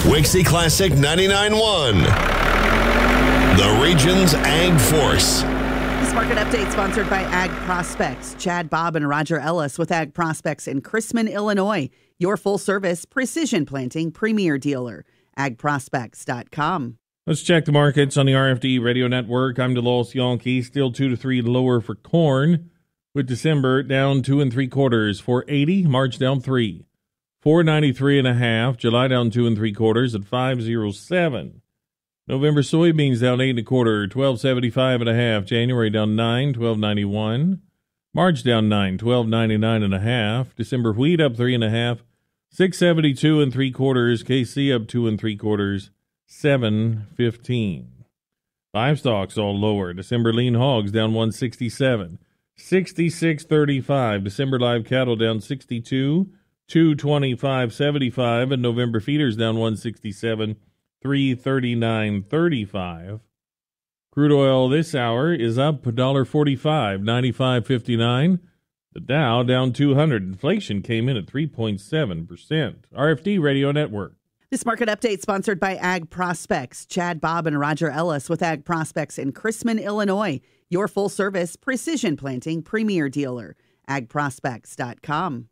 Wixie Classic 99.1. The region's Ag Force. This market update sponsored by Ag Prospects. Chad, Bob, and Roger Ellis with Ag Prospects in Chrisman, Illinois. Your full-service precision planting premier dealer. AgProspects.com. Let's check the markets on the RFD Radio Network. I'm DeLoss Yankee. Still 2 to 3 lower for corn, with December down 2 3/4. 480, March down 3. 493.5. July down 2 3/4 at 507. November soybeans down 8 1/4, 1275.5. January down 9, 1291. March down 9, 1299.5. December wheat up 3.5, 672 3/4. KC up 2 3/4, 715. Livestocks all lower. December lean hogs down 167, 66.35. December live cattle down 62, 225.75. And November feeders down 167, 339.35. Crude oil this hour is up $1.45, 95.59. The Dow down 200. Inflation came in at 3.7%. RFD Radio Network. This market update sponsored by Ag Prospects. Chad, Bob, and Roger Ellis with Ag Prospects in Chrisman, Illinois. Your full-service precision planting premier dealer. AgProspects.com.